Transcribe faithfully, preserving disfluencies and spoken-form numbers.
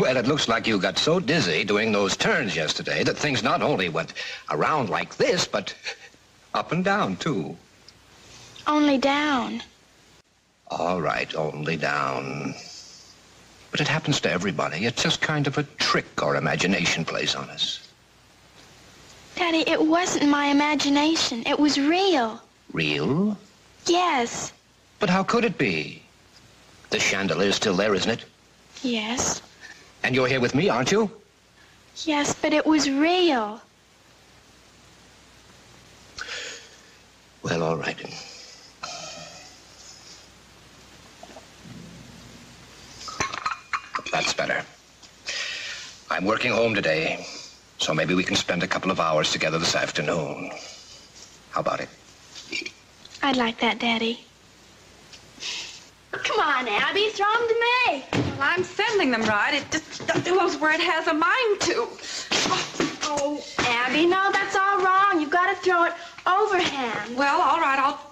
Well, it looks like you got so dizzy doing those turns yesterday that things not only went around like this, but up and down, too. Only down. All right, only down. But it happens to everybody. It's just kind of a trick our imagination plays on us. Daddy, it wasn't my imagination. It was real. Real? Yes. But how could it be? The chandelier's still there, isn't it? Yes. And you're here with me, aren't you? Yes, but it was real. Well, all right. That's better. I'm working home today, so maybe we can spend a couple of hours together this afternoon. How about it? I'd like that, Daddy. Come on, Abby, throw them to me. Well, I'm sending them right. It just goes where it has a mind to. Oh, Abby, no, that's all wrong. You've got to throw it overhand. Well, all right, I'll